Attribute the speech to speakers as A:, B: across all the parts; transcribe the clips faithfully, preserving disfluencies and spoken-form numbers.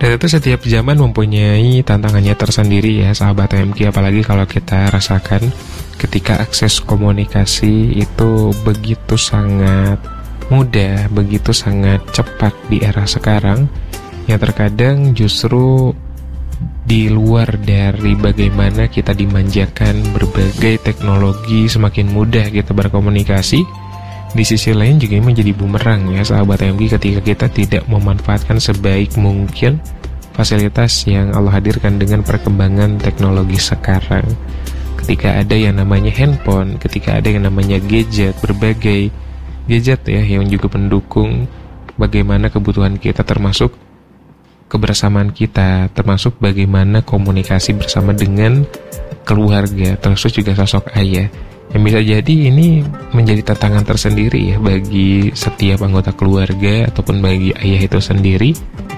A: Dan itu setiap zaman mempunyai tantangannya tersendiri ya sahabat M K, apalagi kalau kita rasakan ketika akses komunikasi itu begitu sangat mudah, begitu sangat cepat di era sekarang, yang terkadang justru di luar dari bagaimana kita dimanjakan berbagai teknologi, semakin mudah kita berkomunikasi. Di sisi lain juga ini menjadi bumerang ya sahabat M K, ketika kita tidak memanfaatkan sebaik mungkin fasilitas yang Allah hadirkan dengan perkembangan teknologi sekarang. Ketika ada yang namanya handphone, ketika ada yang namanya gadget, berbagai gadget ya yang juga mendukung bagaimana kebutuhan kita, termasuk kebersamaan kita, termasuk bagaimana komunikasi bersama dengan keluarga, termasuk juga sosok ayah. Yang bisa jadi ini menjadi tantangan tersendiri ya bagi setiap anggota keluarga ataupun bagi ayah itu sendiri,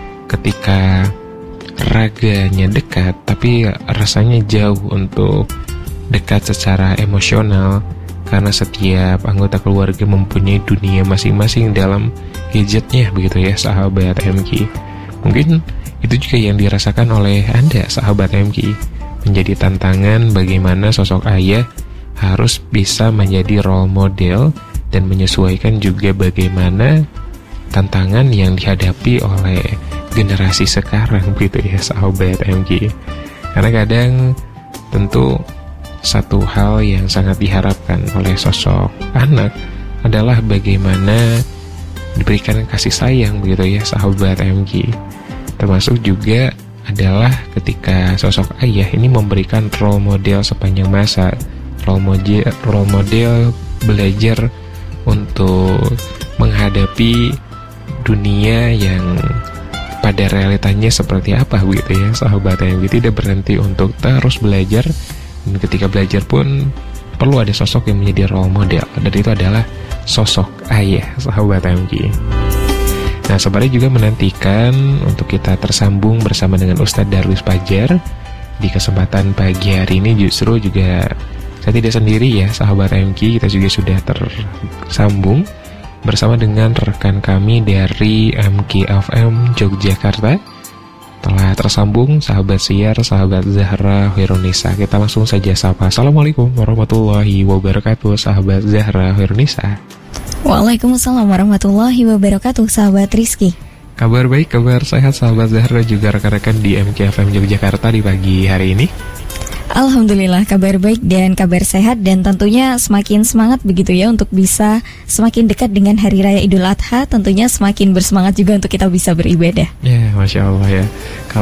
A: ketika raganya dekat tapi rasanya jauh untuk dekat secara emosional, karena setiap anggota keluarga mempunyai dunia masing-masing dalam gadgetnya begitu ya sahabat M K. Mungkin itu juga yang dirasakan oleh Anda sahabat M K, menjadi tantangan bagaimana sosok ayah harus bisa menjadi role model dan menyesuaikan juga bagaimana tantangan yang dihadapi oleh generasi sekarang begitu ya sahabat M K. Karena kadang tentu satu hal yang sangat diharapkan oleh sosok anak adalah bagaimana diberikan kasih sayang begitu ya sahabat M K. Termasuk juga adalah ketika sosok ayah ini memberikan role model sepanjang masa, role model, role model belajar untuk menghadapi dunia yang pada realitanya seperti apa begitu ya sahabat M K. Tidak berhenti untuk terus belajar, dan ketika belajar pun perlu ada sosok yang menjadi role model, dan itu adalah sosok ayah sahabat M K. Nah, sahabat juga menantikan untuk kita tersambung bersama dengan Ustadz Darwis Fajar di kesempatan pagi hari ini. Justru juga saya tidak sendiri ya sahabat M K, kita juga sudah tersambung bersama dengan rekan kami dari M K F M Yogyakarta. Telah tersambung sahabat siar, sahabat Zahra Hoirunisa. Kita langsung saja sapa. Assalamualaikum warahmatullahi wabarakatuh sahabat Zahra Hoirunisa.
B: Waalaikumsalam warahmatullahi wabarakatuh sahabat Rizky.
A: Kabar baik, kabar sehat sahabat Zahra juga rekan-rekan di M K F M Yogyakarta di pagi hari ini.
B: Alhamdulillah kabar baik dan kabar sehat, dan tentunya semakin semangat begitu ya untuk bisa semakin dekat dengan Hari Raya Idul Adha. Tentunya semakin bersemangat juga untuk kita bisa beribadah.
A: Ya, Masya Allah ya.